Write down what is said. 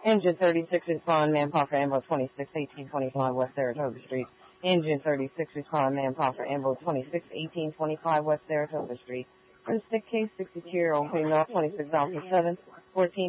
Engine 36 respond, Manpower for Ambo 26, 1825 West Saratoga Street. Engine 36 respond, Manpower for Ambo 26, 1825 West Saratoga Street. For the stick case, 62-year-old female, $26.07, 14